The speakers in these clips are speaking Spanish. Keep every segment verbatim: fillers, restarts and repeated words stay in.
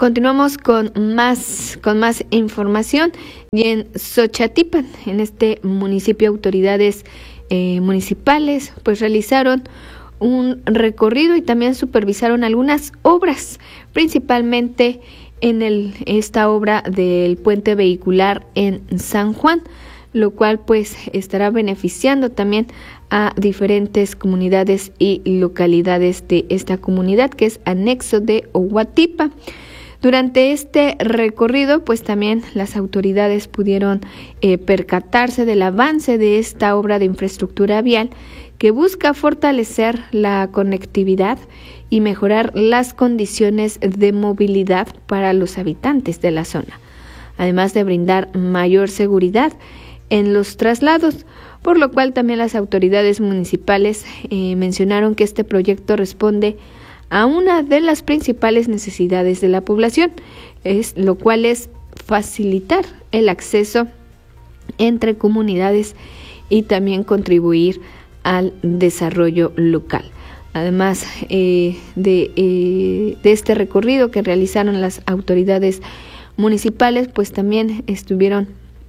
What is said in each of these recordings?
Continuamos con más, con más información y en Xochatipan, en este municipio, autoridades eh, municipales pues realizaron un recorrido y también supervisaron algunas obras, principalmente en el, esta obra del puente vehicular en San Juan, lo cual pues estará beneficiando también a diferentes comunidades y localidades de esta comunidad, que es anexo de Ohuatipa. Durante este recorrido, pues también las autoridades pudieron eh, percatarse del avance de esta obra de infraestructura vial que busca fortalecer la conectividad y mejorar las condiciones de movilidad para los habitantes de la zona, además de brindar mayor seguridad en los traslados, por lo cual también las autoridades municipales eh, mencionaron que este proyecto responde a una de las principales necesidades de la población, es lo cual es facilitar el acceso entre comunidades y también contribuir al desarrollo local. Además eh, de, eh, de este recorrido que realizaron las autoridades municipales, pues también estuvieron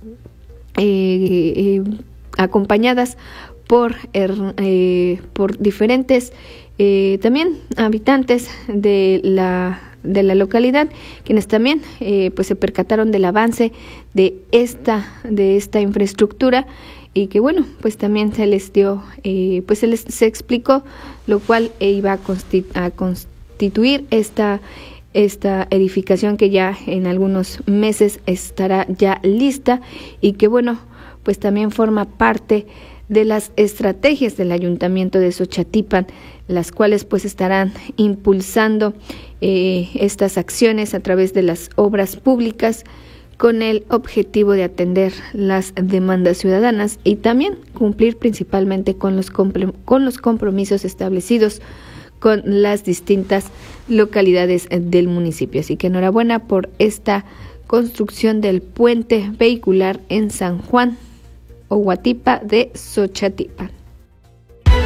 eh, eh, acompañadas por, eh, por diferentes eh, también habitantes de la de la localidad, quienes también eh, pues se percataron del avance de esta de esta infraestructura y que bueno pues también se les dio eh, pues se les se explicó lo cual iba a, constitu- a constituir esta esta edificación que ya en algunos meses estará ya lista y que bueno pues también forma parte de las estrategias del Ayuntamiento de Xochatipan, las cuales pues estarán impulsando eh, estas acciones a través de las obras públicas con el objetivo de atender las demandas ciudadanas y también cumplir principalmente con los, compl- con los compromisos establecidos con las distintas localidades del municipio. Así que enhorabuena por esta construcción del puente vehicular en San Juan, Ohuatipa de Xochatipan.